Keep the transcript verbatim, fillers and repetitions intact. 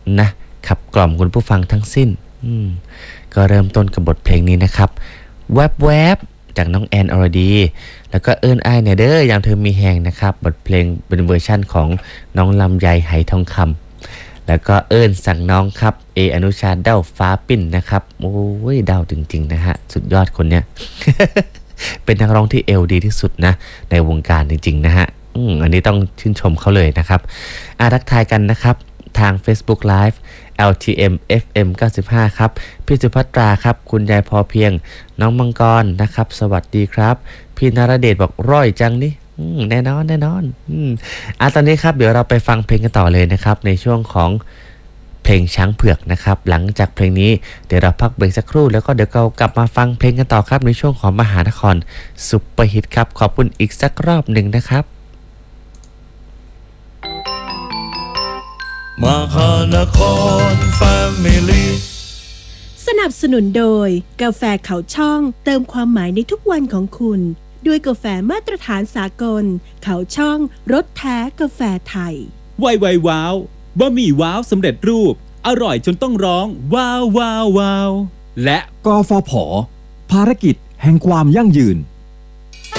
นะขับกล่อมคุณผู้ฟังทั้งสิ้นอืมก็เริ่มต้นกับบทเพลงนี้นะครับแวบแวบจากน้องแอนอรดีแล้วก็เอิ้นอ้ายเนี่ยเด้อยามเธอมีแหงนะครับบทเพลงเป็นเวอร์ชั่นของน้องลำไยไหทองคำแล้วก็เอิ้นสั่งน้องครับเออนุชาเด้าฟ้าปิ่นนะครับโอ้ยเด้าจริงๆนะฮะสุดยอดคนเนี้ย เป็นนักร้องที่เอลดีที่สุดนะในวงการจริงๆนะฮะอืมอันนี้ต้องชื่นชมเขาเลยนะครับอาทักทายกันนะครับทาง Facebook Live แอล ที เอ็ม เอฟ เอ็ม เก้าสิบห้าครับพี่สุภัตราครับคุณยายพอเพียงน้องมังกรนะครับสวัสดีครับพี่นรเดชบอกร่อยจังนี่แน่นอนแน่นอนอืมอ่ะตอนนี้ครับเดี๋ยวเราไปฟังเพลงกันต่อเลยนะครับในช่วงของเพลงช้างเผือกนะครับหลังจากเพลงนี้เดี๋ยวเราพักเบรกสักครู่แล้วก็เดี๋ยวเรากลับมาฟังเพลงกันต่อครับในช่วงของมหานครซุปเปอร์ฮิตครับขอบคุณอีกสักรอบหนึ่งนะครับมหานครแฟมิลี่สนับสนุนโดยกาแฟเขาช่องเติมความหมายในทุกวันของคุณด้วยกาแฟมาตรฐานสากลเขาช่องรสแท้กาแฟไทยไวไวว้าวบะหมี่ว้าวสำเร็จรูปอร่อยจนต้องร้องว้าวว้าวว้าวและกฟผ.ภารกิจแห่งความยั่งยืน